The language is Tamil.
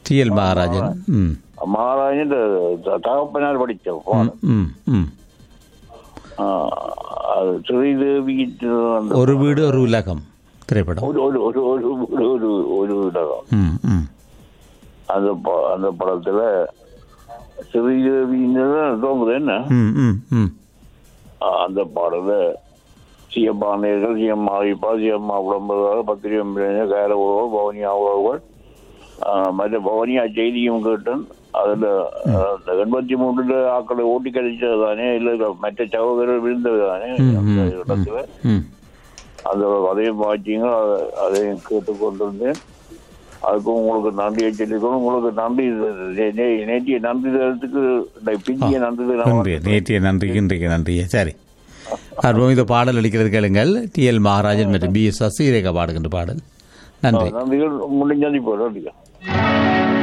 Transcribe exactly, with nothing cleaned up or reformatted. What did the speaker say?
டி எல் மகாராஜன். ம் மகாராஜன் தகப்பனார் படித்த பாடல். ம் ம் அது ஸ்ரீதேவி ஒரு வீடு ஒரு உலகம் திரைப்படம். ஒரு ஒரு ஒரு ஒரு வீடு ஒரு ஒரு உலகம். ம் ம் அந்த அந்த படத்துல ஸ்ரீதேவின்னு தோங்குது என்ன. ம் ம் ம் அந்த பாடல சிஎம்மா நேர்கள் சிஎம்மா இப்பா சிஎம்மா உடம்புகள் பத்திரிகை கேர உறவுகள் பவனியா உறவுகள் மற்ற பவனியா செய்தியும் கேட்டேன். அதுல எண்பத்தி மூணுல ஆக்களை ஓட்டி கழிச்சது தானே, இல்ல மற்ற சகோதரர் விழுந்தது தானே அந்த இடத்துல. அந்த அதையும் வாட்சிங்க அதையும் கேட்டுக்கொண்டிருந்தேன். அதுக்கும் உங்களுக்கு நன்றியை சொல்லிக்கணும். உங்களுக்கு நன்றி நேற்றைய நன்றி தரத்துக்கு பிந்திய நன்றி நேற்றைய நன்றிக்கு இன்றைக்கு நன்றியே. சரி, அற்புதம். இந்த பாடல் அளிக்கிறது கேளுங்கள். டி எல் மகாராஜன் மற்றும் பி எஸ் சசிரேகா பாடுகின்ற பாடல். நன்றி. நன்றிகள் முடிஞ்சது. இப்போ நன்றிகள்.